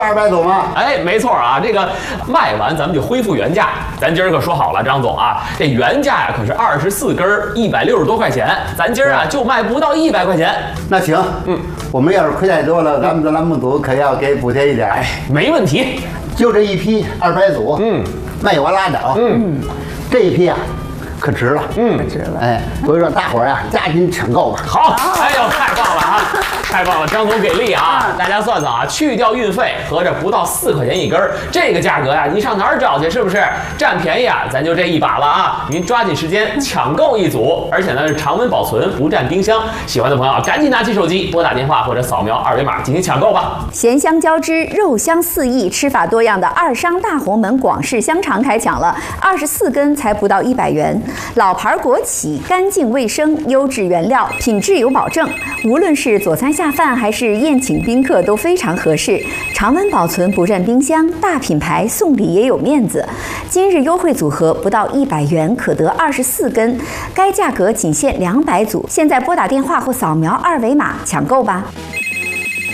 200组吗？ 哎，没错啊，这个卖完咱们就恢复原价。咱今儿可说好了，张总啊，这原价呀可是24根160多块钱，咱今儿啊就卖不到100块钱。 那行，我们要是亏太多了，咱们的栏目组可要给补贴一点。 哎，没问题， 就这一批200组，卖完拉倒。这一批啊，可值了， 可值了。 哎，所以说大伙儿呀，加紧抢购吧。 好，哎呦，太棒了啊！太棒了，张总给力啊！大家算算啊，去掉运费，合着不到4块钱一根儿，这个价格呀，你上哪儿找去？是不是占便宜啊？咱就这一把了啊！您抓紧时间抢购一组，而且呢是常温保存，不占冰箱。喜欢的朋友啊，赶紧拿起手机拨打电话或者扫描2维码进行抢购吧。 咸香交织，肉香四溢，吃法多样的二商大红门广式香肠开抢了，24根才不到100元，老牌国企，干净卫生，优质原料，品质有保证。无论是佐餐下饭还是宴请宾客都非常合适，常温保存不占冰箱，大品牌送礼也有面子。今日优惠组合不到100元可得24根，该价格仅限200组。现在拨打电话或扫描2维码抢购吧。